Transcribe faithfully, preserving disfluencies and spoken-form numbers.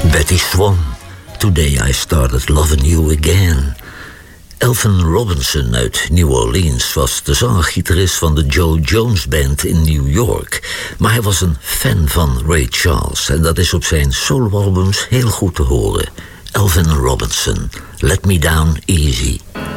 Betty Swan, Today I Started Loving You Again. Elvin Robinson uit New Orleans was de zanger-gitarist van de Joe Jones Band in New York. Maar hij was een fan van Ray Charles en dat is op zijn soloalbums heel goed te horen. Elvin Robinson, Let Me Down Easy.